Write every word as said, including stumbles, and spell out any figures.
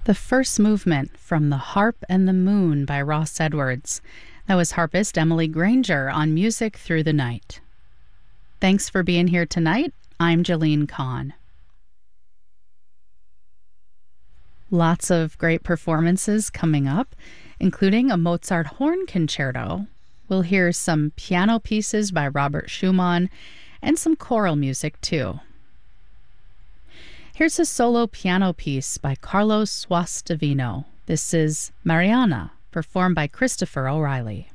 The first movement from The Harp and the Moon by Ross Edwards. That was harpist Emily Granger on Music Through the Night. Thanks for being here tonight. I'm Jalene Kahn. Lots of great performances coming up, including a Mozart horn concerto. We'll hear some piano pieces by Robert Schumann and some choral music too. Here's a solo piano piece by Carlos Suastavino. This is Mariana, performed by Christopher O'Reilly.